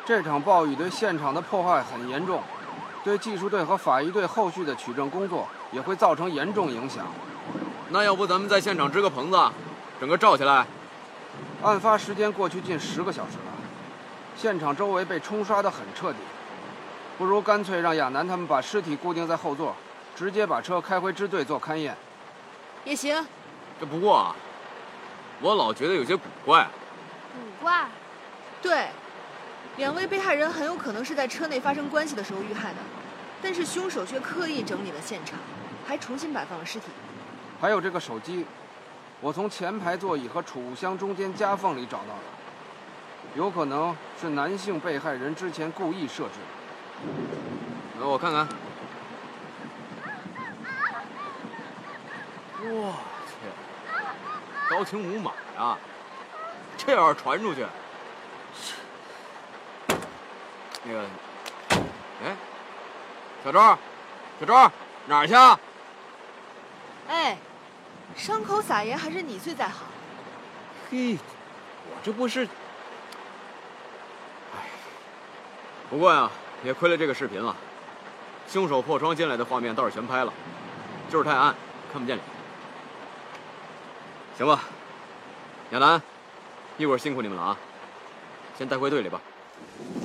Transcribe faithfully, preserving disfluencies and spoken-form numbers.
这场暴雨对现场的破坏很严重，对技术队和法医队后续的取证工作也会造成严重影响。 那要不咱们在现场支个棚子，整个罩起来？ 案发时间过去近十个小时了，现场周围被冲刷得很彻底，不如干脆让亚楠他们把尸体固定在后座，直接把车开回支队做勘验。 也行。 这不过啊，我老觉得有些古怪。 古怪？ 对，两位被害人很有可能是在车内发生关系的时候遇害的，但是凶手却刻意整理了现场，还重新摆放了尸体。 还有这个手机，我从前排座椅和储物箱中间夹缝里找到的，有可能是男性被害人之前故意设置的。 那我看看。我去，高清无码呀！这要是传出去，那个，哎，小周，小周，哪儿去啊？ 哎，伤口撒盐还是你最在行。 嘿，我这不是……哎，不过呀，也亏了这个视频了。凶手破窗进来的画面倒是全拍了，就是太暗，看不见脸。行吧，亚楠，一会儿辛苦你们了啊，先带回队里吧。